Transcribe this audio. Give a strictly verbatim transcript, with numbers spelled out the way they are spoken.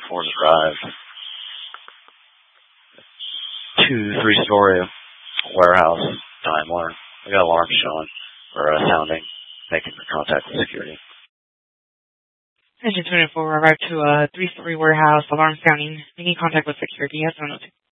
twenty-four Drive. Two, three-story warehouse, Daimler. We got alarms showing, or uh, sounding, making contact with security. Engine twenty-four, arrived to a three-story warehouse, alarm sounding, making contact with security. Yes, I don't know.